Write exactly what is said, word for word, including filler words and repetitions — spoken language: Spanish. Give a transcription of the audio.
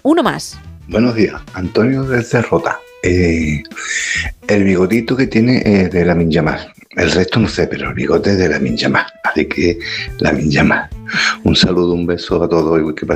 uno más. Buenos días, Antonio desde Rota. Eh, el bigotito que tiene es de Lamine Yamal. El resto no sé, pero el bigote es de Lamine Yamal. Así que Lamine Yamal. Un saludo, un beso a todos y que pasen